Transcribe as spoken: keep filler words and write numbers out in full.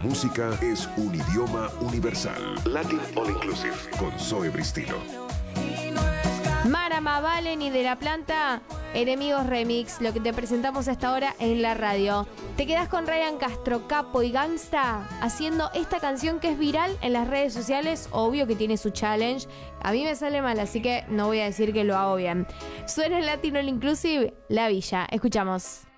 música es un idioma universal. Latin All Inclusive con Zoe Bristilo. Marama, Valen y De La Planta, Enemigos Remix, lo que te presentamos hasta ahora en la radio. Te quedás con Ryan Castro, Capo y Gangsta haciendo esta canción que es viral en las redes sociales. Obvio que tiene su challenge. A mí me sale mal, así que no voy a decir que lo hago bien. Suena en Latin All Inclusive, La Villa. Escuchamos.